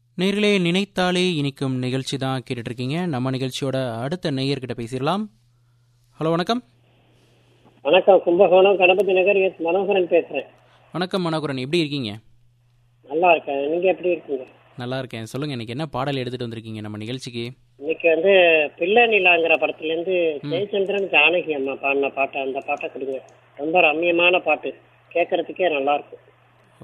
நேர்களே நினைத்தாலே இனிக்கும் நிகழ்ச்சி தான் கேட்டுட்டு இருக்கீங்க. நம்ம நிகழ்ச்சியோட அடுத்த நேயர்கிட்ட பேசிடலாம். ஹலோ, வணக்கம். வணக்கம். கும்பகோணம் கணபதி நகர் எஸ் மனோகரன் பேசுறேன். வணக்கம் மனோகரன், எப்படி இருக்கீங்க? நல்லா இருக்கேன். நீங்க எப்படி இருக்கீங்க? நல்லா இருக்கேன். சொல்லுங்க, இன்னைக்கு என்ன பாடல் எடுத்துட்டு வந்திருக்கீங்க நம்ம நிகழ்ச்சிக்கு? இன்னைக்கு பிள்ளை நிலாங்கிற படத்துல இருந்து ஜெயச்சந்திரன் ஜானகி அம்மா பாடின பாட்டு, அந்த பாட்டை கொடுங்க. ரொம்ப ரம்மியமான பாட்டு, கேட்கறதுக்கே நல்லா இருக்கும்.